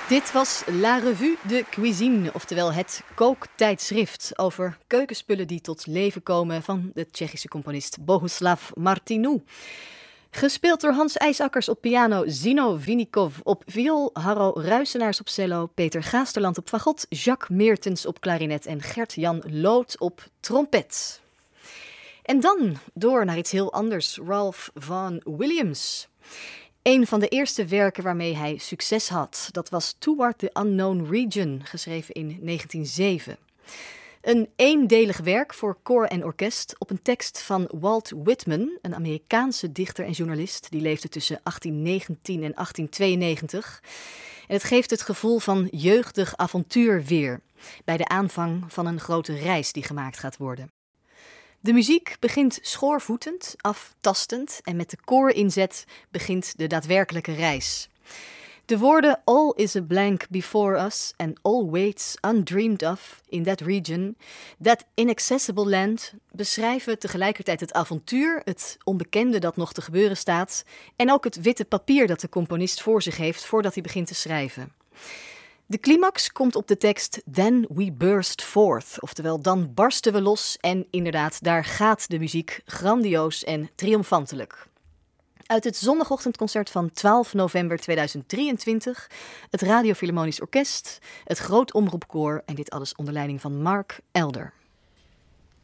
Dit was La Revue de Cuisine, oftewel het kooktijdschrift over keukenspullen die tot leven komen van de Tsjechische componist Bohuslav Martinů. Gespeeld door Hans IJsakkers op piano, Zino Vinikov op viool, Harro Ruisenaars op cello, Peter Gaasterland op fagot, Jacques Meertens op klarinet en Gert-Jan Loot op trompet. En dan door naar iets heel anders, Ralph Vaughan Williams. Een van de eerste werken waarmee hij succes had, dat was Toward the Unknown Region, geschreven in 1907. Een eendelig werk voor koor en orkest op een tekst van Walt Whitman, een Amerikaanse dichter en journalist. Die leefde tussen 1819 en 1892. En het geeft het gevoel van jeugdig avontuur weer, bij de aanvang van een grote reis die gemaakt gaat worden. De muziek begint schoorvoetend, aftastend en met de koorinzet begint de daadwerkelijke reis. De woorden all is a blank before us and all waits undreamed of in that region, that inaccessible land, beschrijven tegelijkertijd het avontuur, het onbekende dat nog te gebeuren staat en ook het witte papier dat de componist voor zich heeft voordat hij begint te schrijven. De climax komt op de tekst Then we burst forth, oftewel dan barsten we los en inderdaad, daar gaat de muziek grandioos en triomfantelijk. Uit het zondagochtendconcert van 12 november 2023, het Radio Philharmonisch Orkest, het Groot Omroepkoor en dit alles onder leiding van Mark Elder.